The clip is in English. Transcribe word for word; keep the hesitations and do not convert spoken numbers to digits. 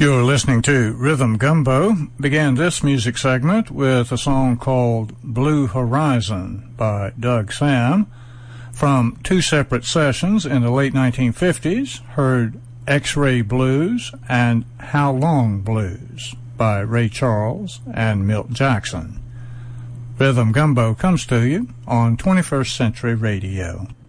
You're listening to Rhythm Gumbo. Began this music segment with a song called Blue Horizon by Doug Sam. From two separate sessions in the late nineteen fifties, heard X-Ray Blues and How Long Blues by Ray Charles and Milt Jackson. Rhythm Gumbo comes to you on twenty-first Century Radio.